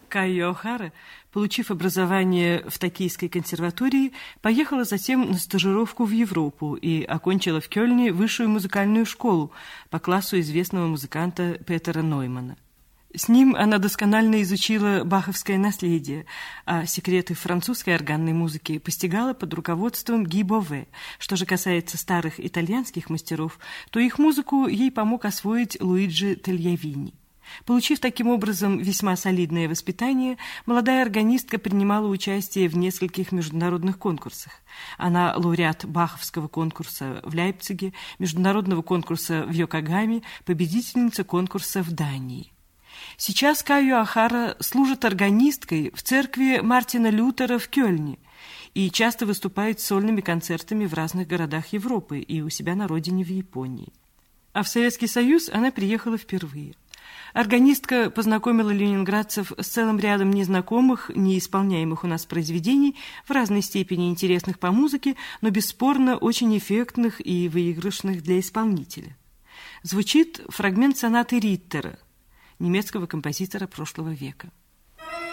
Кайо Охара, получив образование в Токийской консерватории, поехала затем на стажировку в Европу и окончила в Кёльне высшую музыкальную школу по классу известного музыканта Петера Ноймана. С ним она досконально изучила баховское наследие, а секреты французской органной музыки постигала под руководством Ги Бове. Что же касается старых итальянских мастеров, то их музыку ей помог освоить Луиджи Тальявини. Получив таким образом весьма солидное воспитание, молодая органистка принимала участие в нескольких международных конкурсах. Она лауреат Баховского конкурса в Лейпциге, международного конкурса в Йокогаме, победительница конкурса в Дании. Сейчас Кайо Охара служит органисткой в церкви Мартина Лютера в Кёльне и часто выступает с сольными концертами в разных городах Европы и у себя на родине в Японии. А в Советский Союз она приехала впервые. Органистка познакомила ленинградцев с целым рядом незнакомых, неисполняемых у нас произведений, в разной степени интересных по музыке, но бесспорно очень эффектных и выигрышных для исполнителя. Звучит фрагмент сонаты Риттера, немецкого композитора прошлого века.